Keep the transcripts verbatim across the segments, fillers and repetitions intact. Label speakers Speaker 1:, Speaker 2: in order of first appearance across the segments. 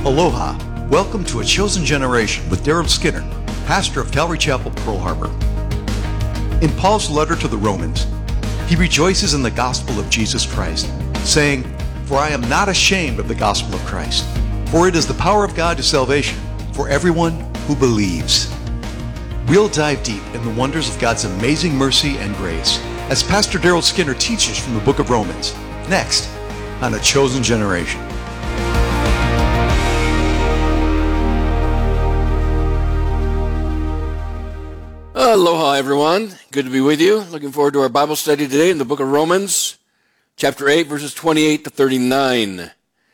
Speaker 1: Aloha. Welcome to A Chosen Generation with Daryl Skinner, pastor of Calvary Chapel, Pearl Harbor. In Paul's letter to the Romans, he rejoices in the gospel of Jesus Christ, saying, "For I am not ashamed of the gospel of Christ, for it is the power of God to salvation for everyone who believes." We'll dive deep in the wonders of God's amazing mercy and grace as Pastor Daryl Skinner teaches from the book of Romans, next on A Chosen Generation.
Speaker 2: Aloha, everyone. Good to be with you. Looking forward to our Bible study today in the book of Romans, chapter eight, verses twenty-eight to thirty-nine.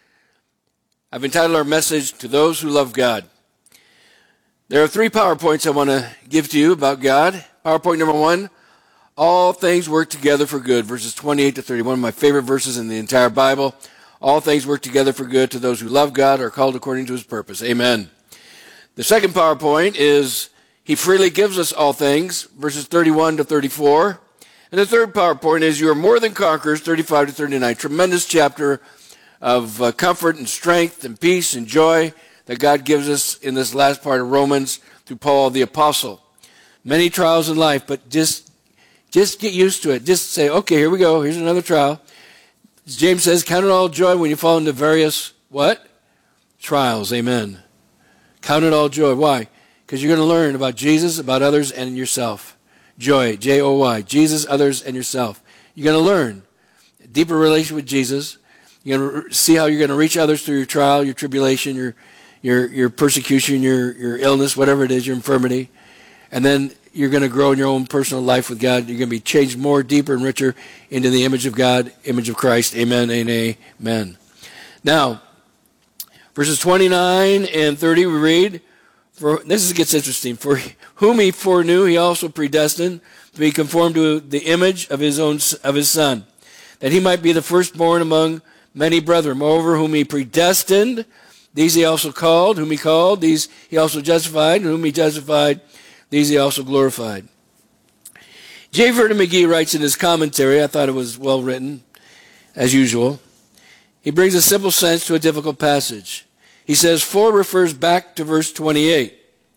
Speaker 2: I've entitled our message, "To Those Who Love God." There are three PowerPoints I want to give to you about God. PowerPoint number one, all things work together for good, verses twenty-eight to thirty. One of my favorite verses in the entire Bible. All things work together for good to those who love God, are called according to his purpose. Amen. The second PowerPoint is he freely gives us all things, verses thirty-one to thirty-four. And the third PowerPoint is you are more than conquerors, thirty-five to thirty-nine. Tremendous chapter of uh, comfort and strength and peace and joy that God gives us in this last part of Romans through Paul the Apostle. Many trials in life, but just, just get used to it. Just say, okay, here we go. Here's another trial. As James says, count it all joy when you fall into various, what? Trials. Amen. Count it all joy. Why? Because you're going to learn about Jesus, about others, and yourself. Joy, J O Y, Jesus, others, and yourself. You're going to learn a deeper relation with Jesus. You're going to see how you're going to reach others through your trial, your tribulation, your your your persecution, your, your illness, whatever it is, your infirmity. And then you're going to grow in your own personal life with God. You're going to be changed more, deeper, and richer into the image of God, image of Christ. Amen and amen. Now, verses twenty-nine and thirty, we read, For, this gets interesting. For whom he foreknew, he also predestined to be conformed to the image of his own of his Son, that he might be the firstborn among many brethren. Moreover, whom he predestined, these he also called. Whom he called, these he also justified. And whom he justified, these he also glorified. J. Vernon McGee writes in his commentary, I thought it was well written, as usual. He brings a simple sense to a difficult passage. He says, for refers back to verse twenty-eight.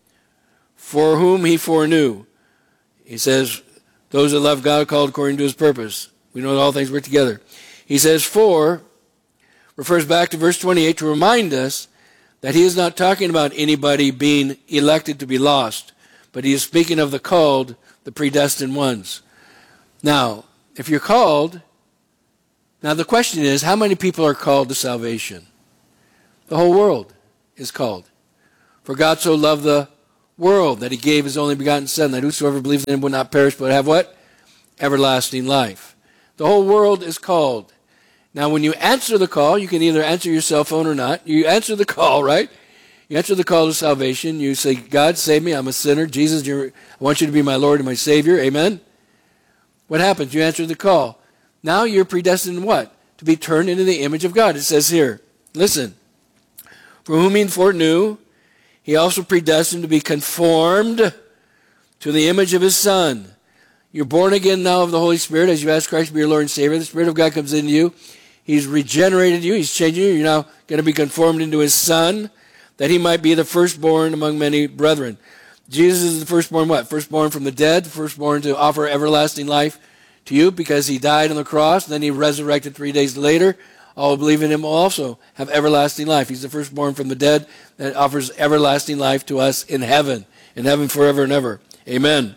Speaker 2: For whom he foreknew. He says, those that love God are called according to his purpose. We know that all things work together. He says, for refers back to verse twenty-eight to remind us that he is not talking about anybody being elected to be lost, but he is speaking of the called, the predestined ones. Now, if you're called, now the question is, how many people are called to salvation? The whole world is called. For God so loved the world that he gave his only begotten Son, that whosoever believes in him will not perish, but have what? Everlasting life. The whole world is called. Now, when you answer the call, you can either answer your cell phone or not. You answer the call, right? You answer the call to salvation. You say, God, save me. I'm a sinner. Jesus, you're, I want you to be my Lord and my Savior. Amen? What happens? You answer the call. Now you're predestined what? To be turned into the image of God. It says here, listen. For whom he foreknew, he also predestined to be conformed to the image of his Son. You're born again now of the Holy Spirit as you ask Christ to be your Lord and Savior. The Spirit of God comes into you. He's regenerated you. He's changing you. You're now going to be conformed into his Son, that he might be the firstborn among many brethren. Jesus is the firstborn what? Firstborn from the dead, firstborn to offer everlasting life to you because he died on the cross, then he resurrected three days later. All who believe in him will also have everlasting life. He's the firstborn from the dead that offers everlasting life to us in heaven, in heaven forever and ever. Amen.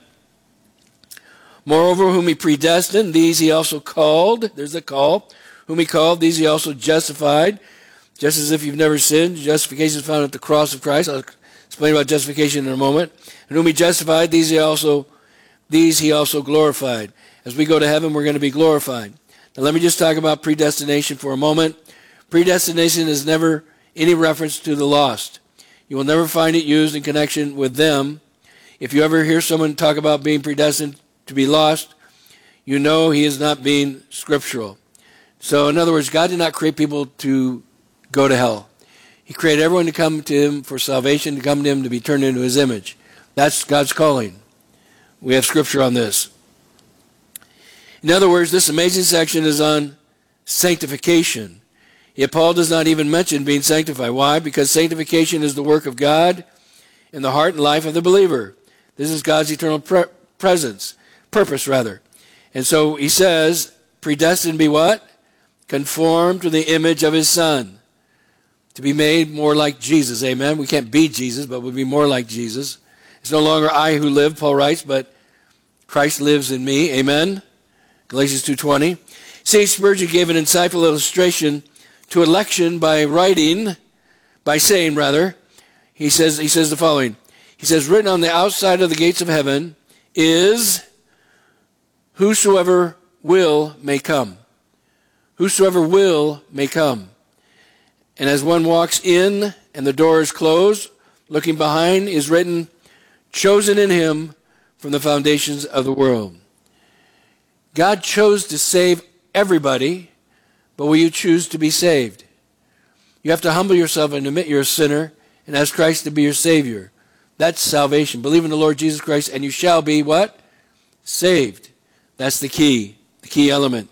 Speaker 2: Moreover, whom he predestined, these he also called. There's a call. Whom he called, these he also justified. Just as if you've never sinned, justification is found at the cross of Christ. I'll explain about justification in a moment. And whom he justified, these he also, these he also glorified. As we go to heaven, we're going to be glorified. Now let me just talk about predestination for a moment. Predestination is never any reference to the lost. You will never find it used in connection with them. If you ever hear someone talk about being predestined to be lost, you know he is not being scriptural. So in other words, God did not create people to go to hell. He created everyone to come to him for salvation, to come to him to be turned into his image. That's God's calling. We have scripture on this. In other words, this amazing section is on sanctification. Yet Paul does not even mention being sanctified. Why? Because sanctification is the work of God in the heart and life of the believer. This is God's eternal pre- presence, purpose rather. And so he says, predestined to be what? Conformed to the image of his Son. To be made more like Jesus. Amen. We can't be Jesus, but we'll be more like Jesus. It's no longer I who live, Paul writes, but Christ lives in me. Amen. Galatians two twenty. See, Spurgeon gave an insightful illustration to election by writing, by saying rather, he says, he says the following. He says, written on the outside of the gates of heaven is, whosoever will may come. Whosoever will may come. And as one walks in and the door is closed, looking behind is written, chosen in him from the foundations of the world. God chose to save everybody, but will you choose to be saved? You have to humble yourself and admit you're a sinner and ask Christ to be your Savior. That's salvation. Believe in the Lord Jesus Christ and you shall be what? Saved. That's the key, the key element.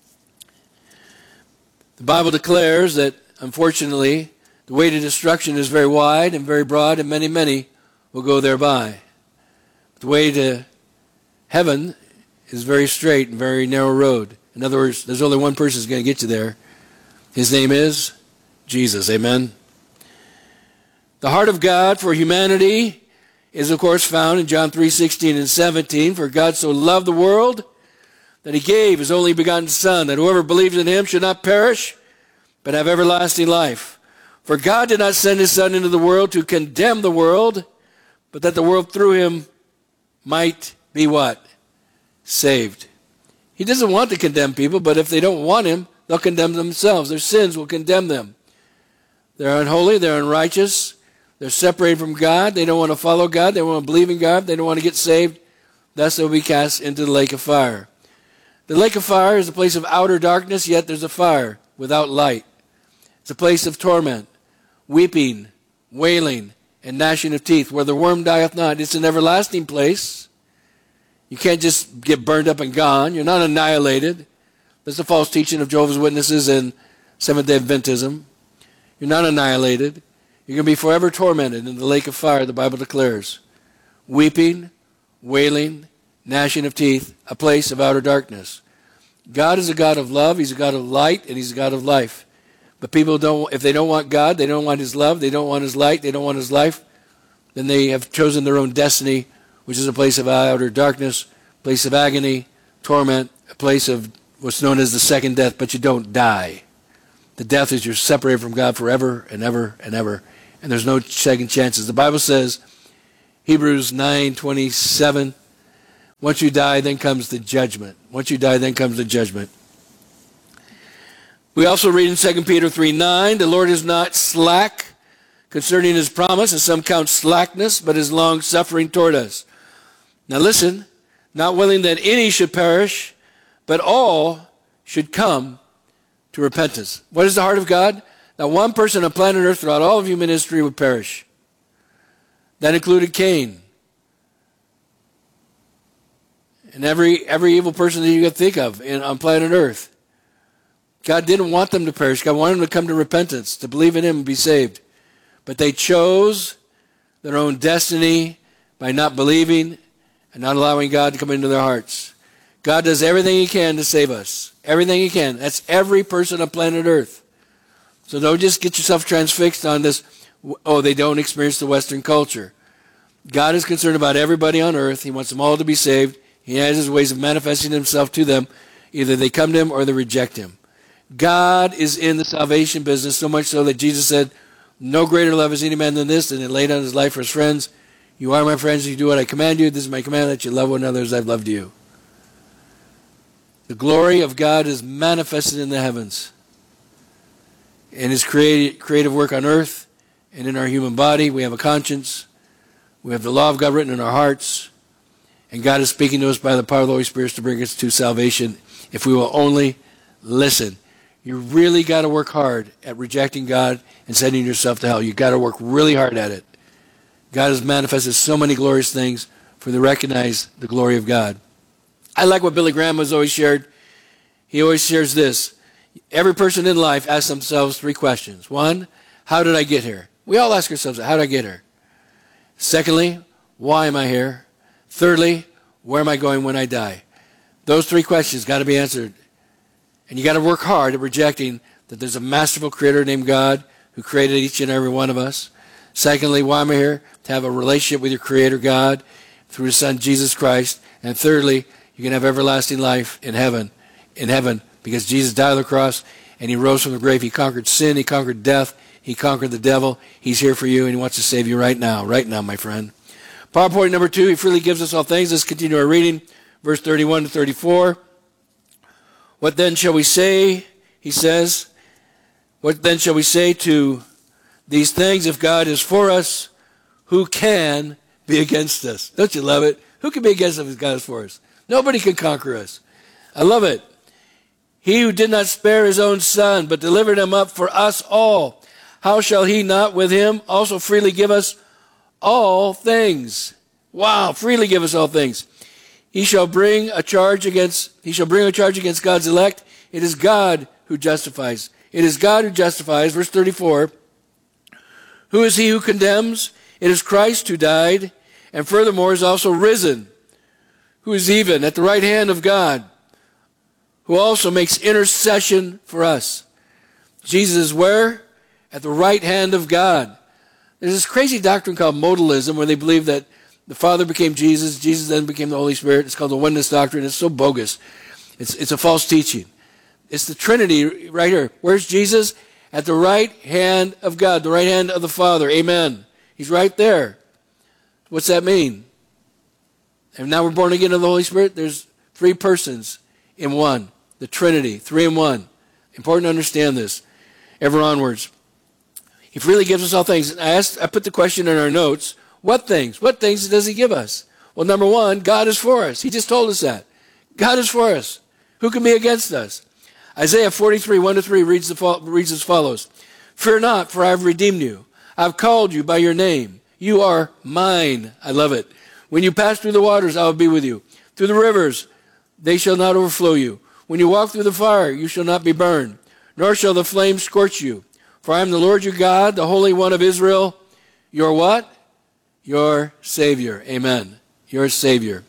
Speaker 2: The Bible declares that, unfortunately, the way to destruction is very wide and very broad, and many, many will go thereby. The way to heaven is very straight and very narrow road. In other words, there's only one person who's going to get you there. His name is Jesus. Amen. The heart of God for humanity is, of course, found in John three sixteen and seventeen. For God so loved the world that he gave his only begotten Son, that whoever believes in him should not perish, but have everlasting life. For God did not send his Son into the world to condemn the world, but that the world through him might be what? Saved. He doesn't want to condemn people, but if they don't want him, they'll condemn themselves. Their sins will condemn them. They're unholy, they're unrighteous, they're separated from God, they don't want to follow God, they don't want to believe in God, they don't want to get saved. Thus they'll be cast into the lake of fire. The lake of fire is a place of outer darkness, yet there's a fire without light. It's a place of torment, weeping, wailing, and gnashing of teeth, where the worm dieth not. It's an everlasting place. You can't just get burned up and gone. You're not annihilated. That's the false teaching of Jehovah's Witnesses and Seventh-day Adventism. You're not annihilated. You're going to be forever tormented in the lake of fire, the Bible declares. Weeping, wailing, gnashing of teeth, a place of outer darkness. God is a God of love. He's a God of light, and he's a God of life. But people don't, if they don't want God, they don't want his love, they don't want his light, they don't want his life, then they have chosen their own destiny, which is a place of outer darkness, a place of agony, torment, a place of what's known as the second death, but you don't die. The death is you're separated from God forever and ever and ever, and there's no second chances. The Bible says, Hebrews nine twenty-seven, once you die, then comes the judgment. Once you die, then comes the judgment. We also read in Second Peter three nine, the Lord is not slack concerning his promise, and some count slackness, but is long-suffering toward us. Now listen, not willing that any should perish, but all should come to repentance. What is the heart of God? That one person on planet Earth throughout all of human history would perish. That included Cain. And every every evil person that you could think of in, on planet Earth. God didn't want them to perish. God wanted them to come to repentance, to believe in him and be saved. But they chose their own destiny by not believing and not allowing God to come into their hearts. God does everything he can to save us. Everything he can. That's every person on planet Earth. So don't just get yourself transfixed on this, oh, they don't experience the Western culture. God is concerned about everybody on earth. He wants them all to be saved. He has his ways of manifesting himself to them. Either they come to him or they reject him. God is in the salvation business, so much so that Jesus said, no greater love has any man than this, than he laid down his life for his friends. You are my friends if you do what I command you. This is my command, that you love one another as I've loved you. The glory of God is manifested in the heavens. In his creative, creative work on earth and in our human body, we have a conscience. We have the law of God written in our hearts. And God is speaking to us by the power of the Holy Spirit to bring us to salvation if we will only listen. You really got to work hard at rejecting God and sending yourself to hell. You've got to work really hard at it. God has manifested so many glorious things for them to recognize the glory of God. I like what Billy Graham has always shared. He always shares this. Every person in life asks themselves three questions. One, how did I get here? We all ask ourselves, how did I get here? Secondly, why am I here? Thirdly, where am I going when I die? Those three questions got to be answered. And you got to work hard at rejecting that there's a masterful creator named God who created each and every one of us. Secondly, why am I here? To have a relationship with your creator God through his son Jesus Christ. And thirdly, you can have everlasting life in heaven. In heaven, because Jesus died on the cross and he rose from the grave. He conquered sin. He conquered death. He conquered the devil. He's here for you and he wants to save you right now. Right now, my friend. PowerPoint number two, he freely gives us all things. Let's continue our reading. Verse thirty-one to thirty-four. What then shall we say, he says, what then shall we say to these things? If God is for us, who can be against us? Don't you love it? Who can be against us if God is for us? Nobody can conquer us. I love it. He who did not spare his own son, but delivered him up for us all, how shall he not with him also freely give us all things? Wow, freely give us all things. He shall bring a charge against, he shall bring a charge against God's elect. It is God who justifies. It is God who justifies. Verse thirty-four. Who is he who condemns? It is Christ who died, and furthermore is also risen, who is even at the right hand of God, who also makes intercession for us. Jesus is where? At the right hand of God. There's this crazy doctrine called modalism where they believe that the Father became Jesus, Jesus then became the Holy Spirit. It's called the oneness doctrine. It's so bogus. It's, it's a false teaching. It's the Trinity right here. Where's Jesus? At the right hand of God, the right hand of the Father. Amen. He's right there. What's that mean? And now we're born again of the Holy Spirit. There's three persons in one. The Trinity, three in one. Important to understand this. Ever onwards. He freely gives us all things. And I, asked, I put the question in our notes. What things? What things does he give us? Well, number one, God is for us. He just told us that. God is for us. Who can be against us? Isaiah forty-three, one to three reads, the, reads as follows. Fear not, for I have redeemed you. I have called you by your name. You are mine. I love it. When you pass through the waters, I will be with you. Through the rivers, they shall not overflow you. When you walk through the fire, you shall not be burned, nor shall the flame scorch you. For I am the Lord your God, the Holy One of Israel. Your what? Your Savior. Amen. Your Savior.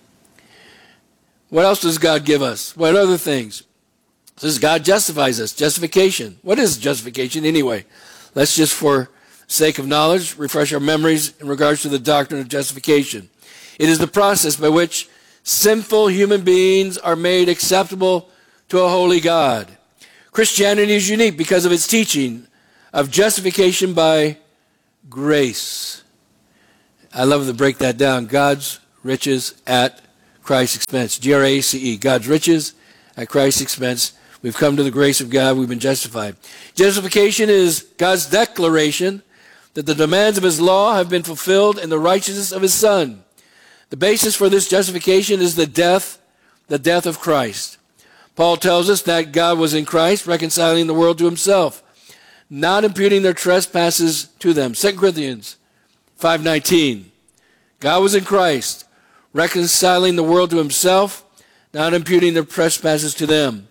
Speaker 2: What else does God give us? What other things? It says God justifies us. Justification. What is justification anyway? Let's just, for sake of knowledge, refresh our memories in regards to the doctrine of justification. It is the process by which sinful human beings are made acceptable to a holy God. Christianity is unique because of its teaching of justification by grace. I love to break that down. God's riches at Christ's expense. G R A C E. God's riches at Christ's expense. We've come to the grace of God. We've been justified. Justification is God's declaration that the demands of his law have been fulfilled in the righteousness of his Son. The basis for this justification is the death, the death of Christ. Paul tells us that God was in Christ, reconciling the world to himself, not imputing their trespasses to them. Second Corinthians five nineteen. God was in Christ, reconciling the world to himself, not imputing their trespasses to them.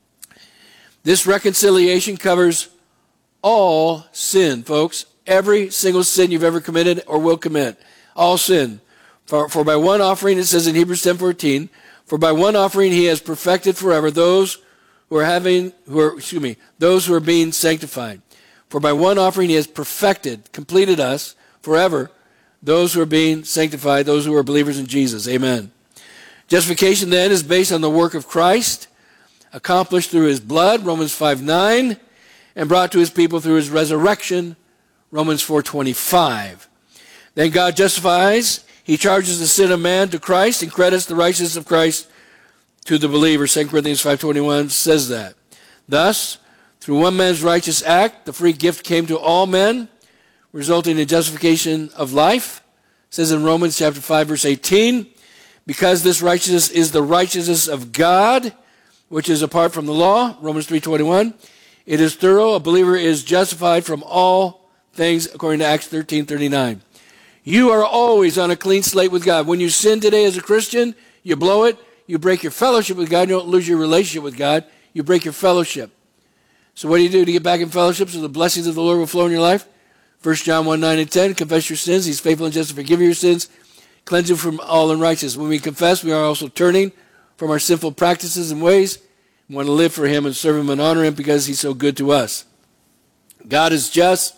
Speaker 2: This reconciliation covers all sin, folks. Every single sin you've ever committed or will commit. All sin. For, for by one offering, it says in Hebrews ten fourteen, for by one offering he has perfected forever those who are having, who are, excuse me, those who are being sanctified. For by one offering he has perfected, completed us forever, those who are being sanctified, those who are believers in Jesus. Amen. Justification then is based on the work of Christ, accomplished through his blood, Romans five nine, and brought to his people through his resurrection, Romans four twenty-five. Then God justifies. He charges the sin of man to Christ and credits the righteousness of Christ to the believer. Second Corinthians five twenty-one says that. Thus, through one man's righteous act, the free gift came to all men, resulting in justification of life. It says in Romans chapter five, verse eighteen, because this righteousness is the righteousness of God, which is apart from the law, Romans three twenty-one. It is thorough. A believer is justified from all things, according to Acts thirteen thirty-nine. You are always on a clean slate with God. When you sin today as a Christian, you blow it. You break your fellowship with God. You don't lose your relationship with God. You break your fellowship. So what do you do to get back in fellowship so the blessings of the Lord will flow in your life? First John one, nine and ten, confess your sins. He's faithful and just to forgive your sins, cleanse you from all unrighteousness. When we confess, we are also turning from our sinful practices and ways. We want to live for him and serve him and honor him because he's so good to us. God is just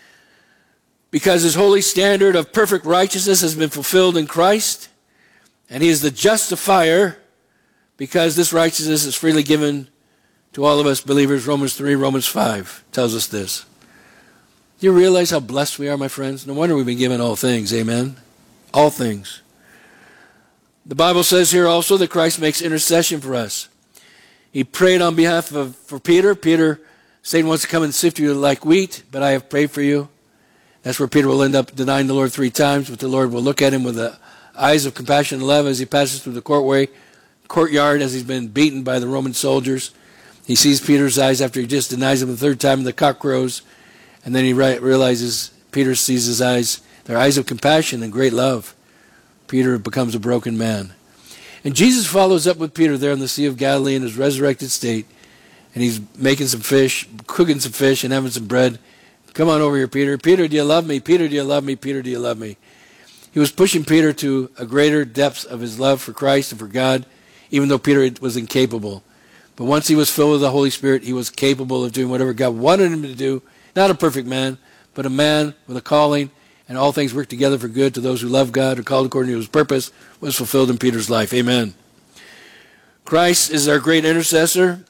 Speaker 2: because his holy standard of perfect righteousness has been fulfilled in Christ. And he is the justifier because this righteousness is freely given to all of us believers. Romans three, Romans five tells us this. Do you realize how blessed we are, my friends? No wonder we've been given all things. Amen? All things. The Bible says here also that Christ makes intercession for us. He prayed on behalf of for Peter. Peter, Satan wants to come and sift you like wheat, but I have prayed for you. That's where Peter will end up denying the Lord three times, but the Lord will look at him with the eyes of compassion and love as he passes through the courtway, courtyard as he's been beaten by the Roman soldiers. He sees Peter's eyes after he just denies him the third time, and the cock crows, and then he realizes, Peter sees his eyes, they're eyes of compassion and great love. Peter becomes a broken man. And Jesus follows up with Peter there on the Sea of Galilee in his resurrected state, and he's making some fish, cooking some fish and having some bread. Come on over here, Peter. Peter, do you love me? Peter, do you love me? Peter, do you love me? He was pushing Peter to a greater depth of his love for Christ and for God, even though Peter was incapable. But once he was filled with the Holy Spirit, he was capable of doing whatever God wanted him to do. Not a perfect man, but a man with a calling, and all things work together for good to those who love God, are called according to his purpose, was fulfilled in Peter's life. Amen. Christ is our great intercessor.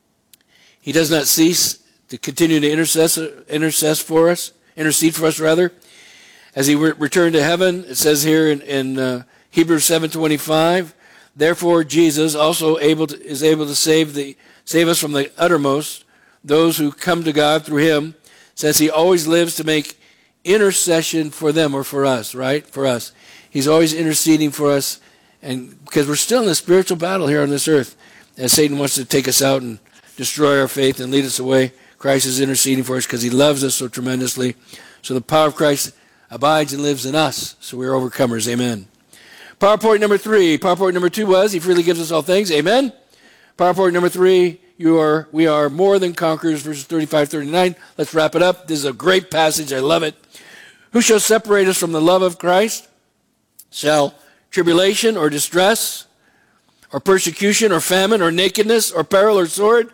Speaker 2: He does not cease to continue to intercess, intercess for us, intercede for us rather. As he re- returned to heaven, it says here in, in uh, Hebrews seven twenty-five, therefore Jesus also able to, is able to save the save us from the uttermost, those who come to God through him, since he always lives to make intercession for them, or for us, right? For us. He's always interceding for us, and because we're still in a spiritual battle here on this earth, as Satan wants to take us out and destroy our faith and lead us away. Christ is interceding for us because he loves us so tremendously. So the power of Christ abides and lives in us. So we're overcomers. Amen. PowerPoint number three. PowerPoint number two was, he freely gives us all things. Amen. PowerPoint number three, you are, we are more than conquerors, verses thirty-five, thirty-nine. Let's wrap it up. This is a great passage. I love it. Who shall separate us from the love of Christ? Shall tribulation or distress or persecution or famine or nakedness or peril or sword?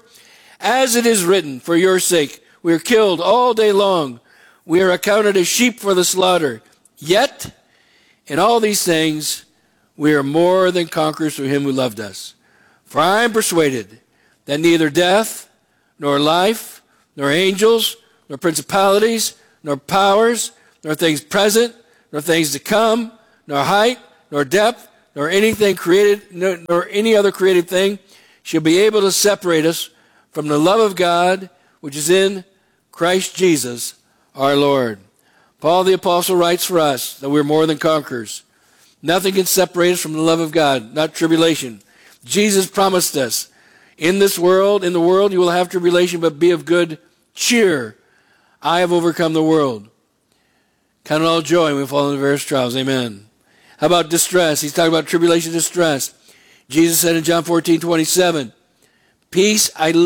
Speaker 2: As it is written, for your sake, we are killed all day long. We are accounted as sheep for the slaughter. Yet, in all these things, we are more than conquerors through him who loved us. For I am persuaded that neither death, nor life, nor angels, nor principalities, nor powers, nor things present, nor things to come, nor height, nor depth, nor anything created, nor, nor any other created thing shall be able to separate us from the love of God, which is in Christ Jesus our Lord. Paul the Apostle writes for us that we're more than conquerors. Nothing can separate us from the love of God, not tribulation. Jesus promised us, in this world, in the world you will have tribulation, but be of good cheer. I have overcome the world. Count it all joy when we fall into various trials. Amen. How about distress? He's talking about tribulation, distress. Jesus said in John fourteen twenty-seven, peace I